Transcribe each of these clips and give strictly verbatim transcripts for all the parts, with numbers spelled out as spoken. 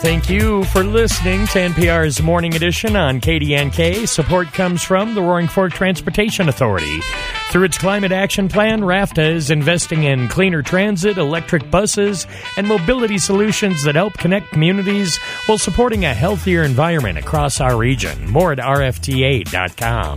Thank you for listening to N P R's Morning Edition on K D N K. Support comes from the Roaring Fork Transportation Authority. Through its Climate Action Plan, RAFTA is investing in cleaner transit, electric buses, and mobility solutions that help connect communities while supporting a healthier environment across our region. More at R F T A dot com.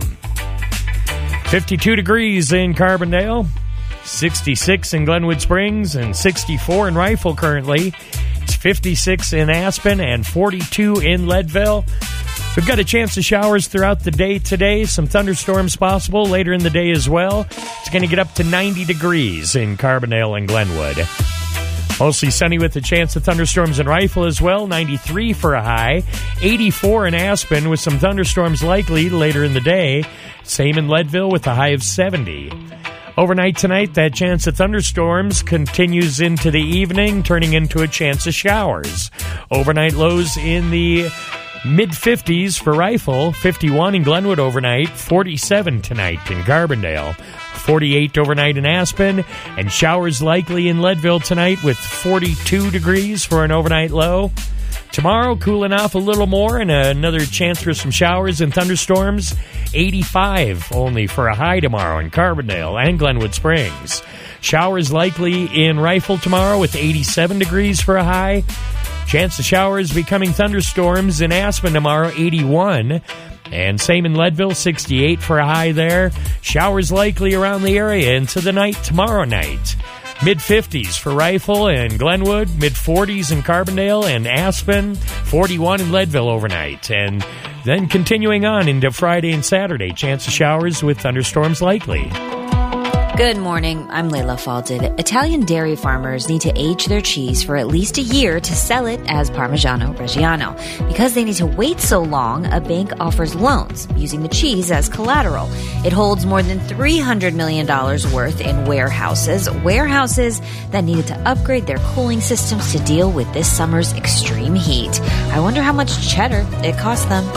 fifty-two degrees in Carbondale, sixty-six in Glenwood Springs, and sixty-four in Rifle currently. It's fifty-six in Aspen and forty-two in Leadville. We've got a chance of showers throughout the day today. Some thunderstorms possible later in the day as well. It's going to get up to ninety degrees in Carbondale and Glenwood. Mostly sunny with a chance of thunderstorms in Rifle as well. ninety-three for a high. eighty-four in Aspen with some thunderstorms likely later in the day. Same in Leadville with a high of seventy. Overnight tonight, that chance of thunderstorms continues into the evening, turning into a chance of showers. Overnight lows in the mid-fifties for Rifle, fifty-one in Glenwood overnight, forty-seven tonight in Carbondale, forty-eight overnight in Aspen, and showers likely in Leadville tonight with forty-two degrees for an overnight low. Tomorrow, cooling off a little more and another chance for some showers and thunderstorms. eighty-five only for a high tomorrow in Carbondale and Glenwood Springs. Showers likely in Rifle tomorrow with eighty-seven degrees for a high. Chance of showers becoming thunderstorms in Aspen tomorrow, eighty-one. And same in Leadville, sixty-eight for a high there. Showers likely around the area into the night tomorrow night. mid-fifties for Rifle and Glenwood, mid-forties in Carbondale and Aspen, forty-one in Leadville overnight. And then continuing on into Friday and Saturday, chance of showers with thunderstorms likely. Good morning. I'm Layla Falded. Italian dairy farmers need to age their cheese for at least a year to sell it as Parmigiano Reggiano. Because they need to wait so long, a bank offers loans using the cheese as collateral. It holds more than three hundred million dollars worth in warehouses, warehouses that needed to upgrade their cooling systems to deal with this summer's extreme heat. I wonder how much cheddar it cost them.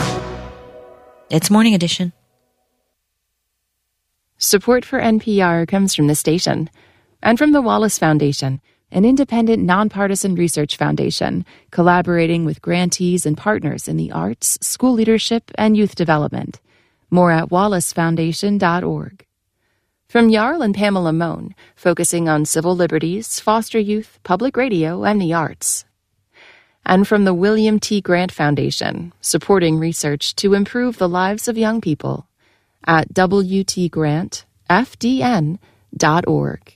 It's Morning Edition. Support for N P R comes from the station and from the Wallace Foundation, an independent, nonpartisan research foundation collaborating with grantees and partners in the arts, school leadership, and youth development. More at wallace foundation dot org. From Jarl and Pamela Mohn, focusing on civil liberties, foster youth, public radio, and the arts. And from the William T. Grant Foundation, supporting research to improve the lives of young people. At w t grant f d n dot org.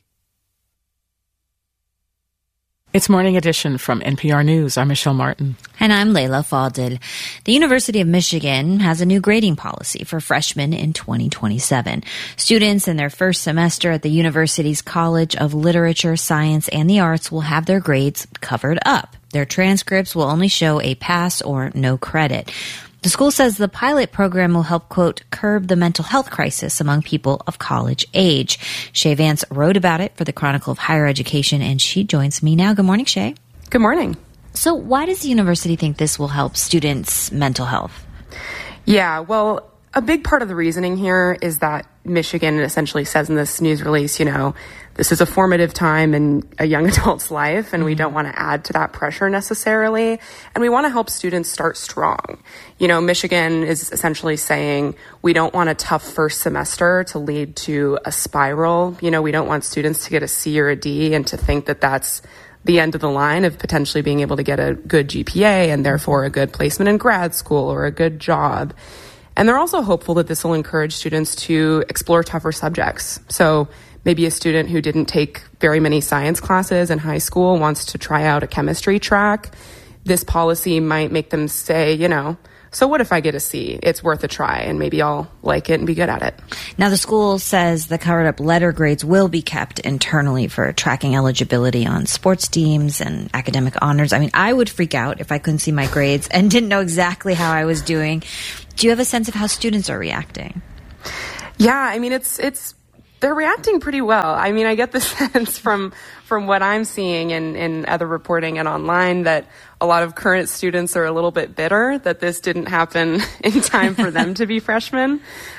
It's Morning Edition from N P R News. I'm Michelle Martin. And I'm Layla Falded. The University of Michigan has a new grading policy for freshmen in twenty twenty-seven. Students in their first semester at the university's College of Literature, Science, and the Arts will have their grades covered up. Their transcripts will only show a pass or no credit. The school says the pilot program will help, quote, curb the mental health crisis among people of college age. Shay Vance wrote about it for the Chronicle of Higher Education, and she joins me now. Good morning, Shay. Good morning. So why does the university think this will help students' mental health? Yeah, well, a big part of the reasoning here is that Michigan essentially says in this news release, you know, this is a formative time in a young adult's life, and we don't want to add to that pressure necessarily. And we want to help students start strong. You know, Michigan is essentially saying we don't want a tough first semester to lead to a spiral. You know, we don't want students to get a C or a D and to think that that's the end of the line of potentially being able to get a good G P A and therefore a good placement in grad school or a good job. And they're also hopeful that this will encourage students to explore tougher subjects. So maybe a student who didn't take very many science classes in high school wants to try out a chemistry track. This policy might make them say, you know, so what if I get a C? It's worth a try, and maybe I'll like it and be good at it. Now, the school says the covered-up letter grades will be kept internally for tracking eligibility on sports teams and academic honors. I mean, I would freak out if I couldn't see my grades and didn't know exactly how I was doing. Do you have a sense of how students are reacting? Yeah, I mean, it's it's they're reacting pretty well. I mean, I get the sense from from what I'm seeing in, in other reporting and online that a lot of current students are a little bit bitter that this didn't happen in time for them to be freshmen.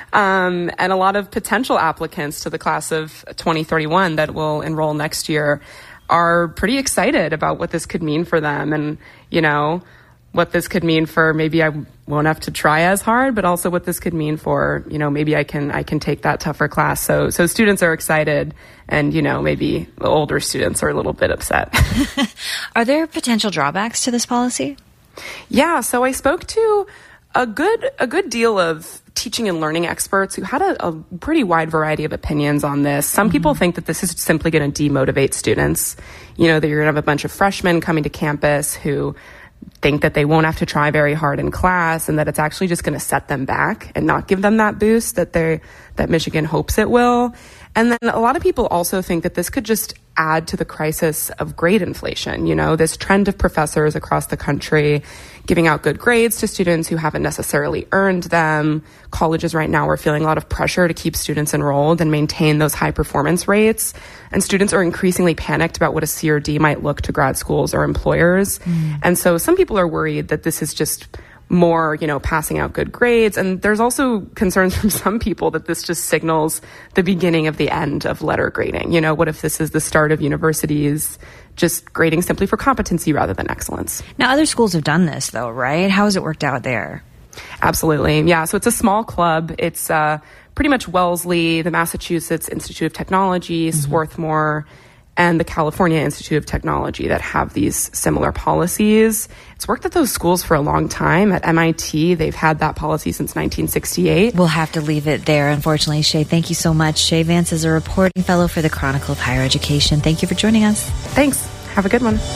Um, and a lot of potential applicants to the class of twenty thirty-one that will enroll next year are pretty excited about what this could mean for them. And, you know, what this could mean for maybe I won't have to try as hard, but also what this could mean for, you know, maybe I can I can take that tougher class. So so students are excited, and, you know, maybe the older students are a little bit upset. Are there potential drawbacks to this policy? Yeah, so I spoke to a good a good deal of teaching and learning experts who had a, a pretty wide variety of opinions on this. Some mm-hmm. people think that this is simply going to demotivate students. You know, that you're going to have a bunch of freshmen coming to campus who think that they won't have to try very hard in class, and that it's actually just going to set them back and not give them that boost that they that Michigan hopes it will. And then a lot of people also think that this could just add to the crisis of grade inflation. You know, this trend of professors across the country giving out good grades to students who haven't necessarily earned them. Colleges right now are feeling a lot of pressure to keep students enrolled and maintain those high performance rates. And students are increasingly panicked about what a C or D might look to grad schools or employers. Mm. And so some people are worried that this is just more, you know, passing out good grades. And there's also concerns from some people that this just signals the beginning of the end of letter grading. You know, what if this is the start of universities just grading simply for competency rather than excellence? Now, other schools have done this, though, right? How has it worked out there? Absolutely. Yeah. So it's a small club. It's uh, pretty much Wellesley, the Massachusetts Institute of Technology, mm-hmm. Swarthmore, and the California Institute of Technology that have these similar policies. It's worked at those schools for a long time. At M I T, they've had that policy since nineteen sixty-eight. We'll have to leave it there, unfortunately. Shay, thank you so much. Shay Vance is a reporting fellow for the Chronicle of Higher Education. Thank you for joining us. Thanks. Have a good one.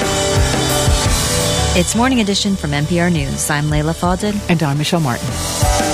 It's Morning Edition from N P R News. I'm Layla Fadel. And I'm Michelle Martin.